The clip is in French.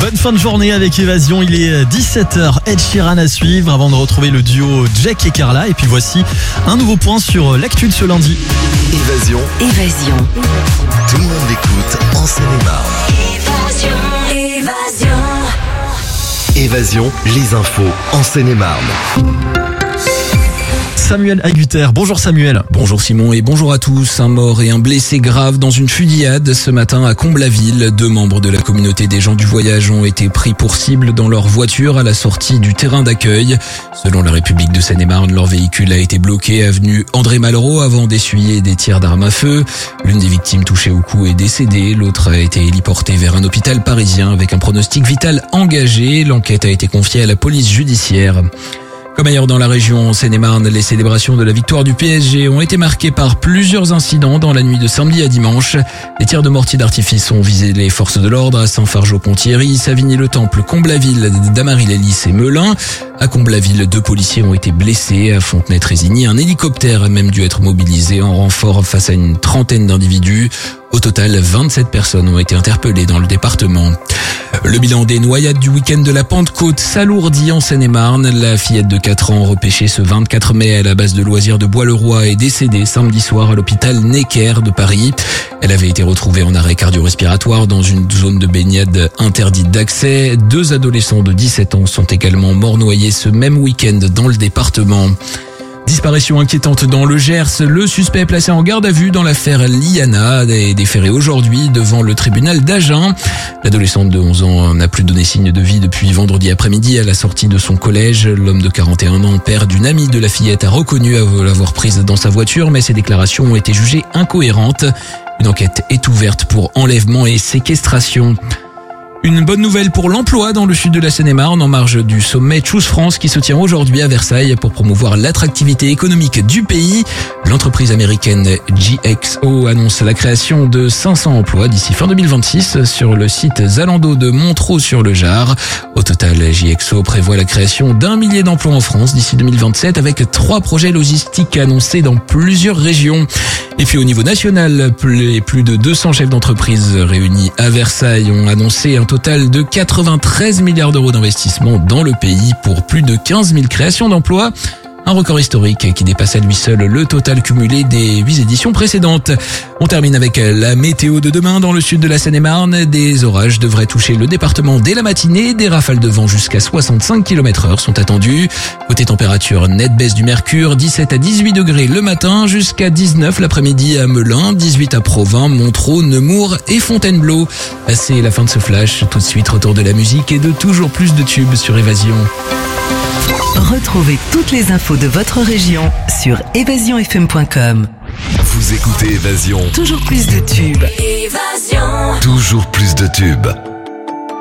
Bonne fin de journée avec Évasion, il est 17h, Ed Sheeran à suivre avant de retrouver le duo Jack et Carla. Et puis voici un nouveau point sur l'actu de ce lundi. Évasion. Tout le monde l'écoute en Seine-et-Marne. Évasion, les infos en Seine-et-Marne. Samuel Agutter. Bonjour Samuel. Bonjour Simon et bonjour à tous. Un mort et un blessé grave dans une fusillade ce matin à Comble-la-Ville. 2 membres de la communauté des gens du voyage ont été pris pour cible dans leur voiture à la sortie du terrain d'accueil. Selon la République de Seine-et-Marne, leur véhicule a été bloqué avenue André Malraux avant d'essuyer des tirs d'armes à feu. L'une des victimes touchée au cou est décédée. L'autre a été héliportée vers un hôpital parisien avec un pronostic vital engagé. L'enquête a été confiée à la police judiciaire. Comme ailleurs dans la région Seine-et-Marne, les célébrations de la victoire du PSG ont été marquées par plusieurs incidents dans la nuit de samedi à dimanche. Des tirs de mortier d'artifice ont visé les forces de l'ordre à Saint-Fargeau-Ponthierry, Savigny-le-Temple, Comble-la-Ville, Damary-les-Lys et Melun. À Comble-la-Ville, 2 policiers ont été blessés. À Fontenay-Trésigny, un hélicoptère a même dû être mobilisé en renfort face à une trentaine d'individus. Au total, 27 personnes ont été interpellées dans le département. Le bilan des noyades du week-end de la Pentecôte s'alourdit en Seine-et-Marne. La fillette de 4 ans repêchée ce 24 mai à la base de loisirs de Bois-le-Roi est décédée samedi soir à l'hôpital Necker de Paris. Elle avait été retrouvée en arrêt cardio-respiratoire dans une zone de baignade interdite d'accès. 2 adolescents de 17 ans sont également morts noyés ce même week-end dans le département. Disparition inquiétante dans le Gers. Le suspect placé en garde à vue dans l'affaire Liana est déféré aujourd'hui devant le tribunal d'Agen. L'adolescente de 11 ans n'a plus donné signe de vie depuis vendredi après-midi à la sortie de son collège. L'homme de 41 ans, père d'une amie de la fillette, a reconnu l'avoir prise dans sa voiture, mais ses déclarations ont été jugées incohérentes. Une enquête est ouverte pour enlèvement et séquestration. Une bonne nouvelle pour l'emploi dans le sud de la Seine-et-Marne en marge du sommet Choose France qui se tient aujourd'hui à Versailles pour promouvoir l'attractivité économique du pays. L'entreprise américaine GXO annonce la création de 500 emplois d'ici fin 2026 sur le site Zalando de Montreux-sur-le-Jard. Au total, GXO prévoit la création d'1 millier d'emplois en France d'ici 2027 avec 3 projets logistiques annoncés dans plusieurs régions. Et puis au niveau national, plus de 200 chefs d'entreprise réunis à Versailles ont annoncé un total de 93 milliards d'euros d'investissement dans le pays pour plus de 15 000 créations d'emplois. Un record historique qui dépasse à lui seul le total cumulé des 8 éditions précédentes. On termine avec la météo de demain dans le sud de la Seine-et-Marne. Des orages devraient toucher le département dès la matinée. Des rafales de vent jusqu'à 65 km/h sont attendues. Côté température, nette baisse du mercure, 17 à 18 degrés le matin, jusqu'à 19 l'après-midi à Melun, 18 à Provins, Montreux, Nemours et Fontainebleau. C'est la fin de ce flash. Tout de suite, retour de la musique et de toujours plus de tubes sur Évasion. Retrouvez toutes les infos de votre région sur évasionfm.com. Vous écoutez Évasion. Toujours plus de tubes. Toujours plus de tubes.